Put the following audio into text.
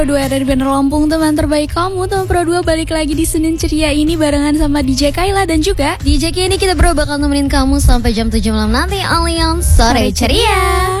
Pro 2 dari Band Lampung, teman terbaik kamu. Teman Pro 2 balik lagi di Senin Ceria ini barengan sama DJ Kayla dan juga DJ Kenny. Kita bakal nemenin kamu sampai jam 7 malam nanti, Allianz Sore Ceria.